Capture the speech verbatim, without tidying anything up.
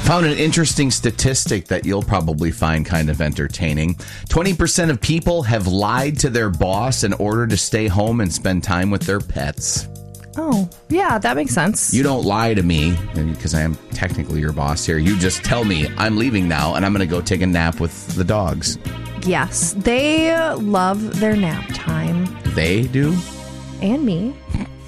found an interesting statistic that you'll probably find kind of entertaining. twenty percent of people have lied to their boss in order to stay home and spend time with their pets. Oh, yeah, that makes sense. You don't lie to me, because I am technically your boss here. You just tell me, I'm leaving now, and I'm going to go take a nap with the dogs. Yes, they love their nap time. They do? And me.